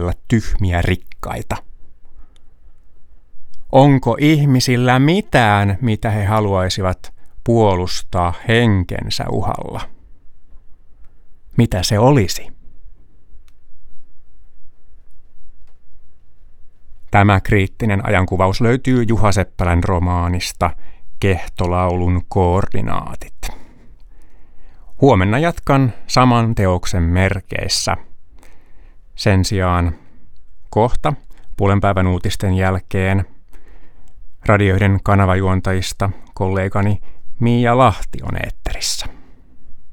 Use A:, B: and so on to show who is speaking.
A: puolustella tyhmiä rikkaita? Onko ihmisillä mitään, mitä he haluaisivat puolustaa henkensä uhalla? Mitä se olisi? Tämä kriittinen ajankuvaus löytyy Juha Seppälän romaanista Kehtolaulun koordinaatit. Huomenna jatkan saman teoksen merkeissä. Sen sijaan kohta puolenpäivän uutisten jälkeen Radio 1 kanavajuontajista kollegani Miia Lahti on eetterissä.